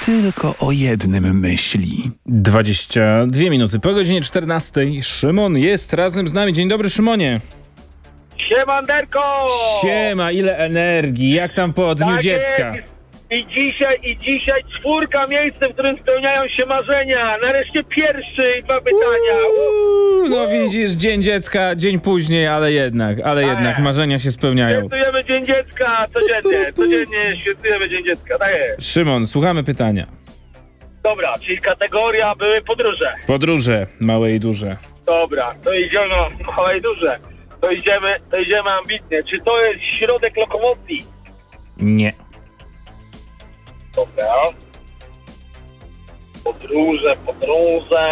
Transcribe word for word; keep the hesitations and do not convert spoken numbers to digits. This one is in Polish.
tylko o jednym myśli. dwadzieścia dwie minuty po godzinie czternastej. Szymon jest razem z nami. Dzień dobry, Szymonie. Siemanderko! Siema, ile energii, jak tam po Dniu Tak Dziecka? jest. I dzisiaj, i dzisiaj czwórka miejsc, w którym spełniają się marzenia. Nareszcie pierwszy i dwa pytania. Uuu, no widzisz, Dzień Dziecka, dzień później, ale jednak, ale jednak marzenia się spełniają. Świętujemy Dzień Dziecka codziennie, codziennie świętujemy Dzień Dziecka, tak jest. Szymon, słuchamy pytania. Dobra, czyli kategoria były podróże. Podróże, małe i duże. Dobra, to idziemy, małe i duże. To idziemy, to idziemy ambitnie. Czy to jest środek lokomocji? Nie. Dobra. Podróże, podróże.